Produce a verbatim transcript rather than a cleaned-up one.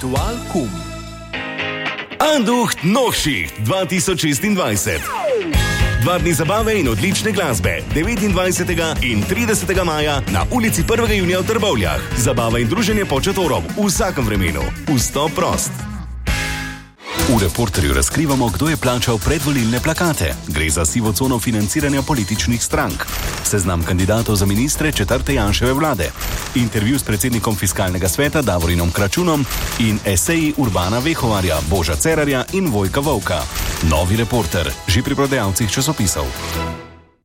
Aktualkum. Anducht Nochschicht dva tisoč šestindvajset. Dva dni zabave in odlične glasbe, devetindvajsetega in tridesetega maja na ulici prvega junija v Trbovljah. Zabava in druženje pod šatorom v vsakem vremenu. Vstop prost. V Reporterju razkrivamo, kdo je plačal predvolilne plakate. Gre za sivo cono financiranja političnih strank. Seznam kandidatov za ministre četrte Janševe vlade. Intervju s predsednikom fiskalnega sveta Davorinom Kračunom in eseji Urbana Vehovarja, Boža Cerarja in Vojka Volka. Novi Reporter, že pri prodajalcih časopisov.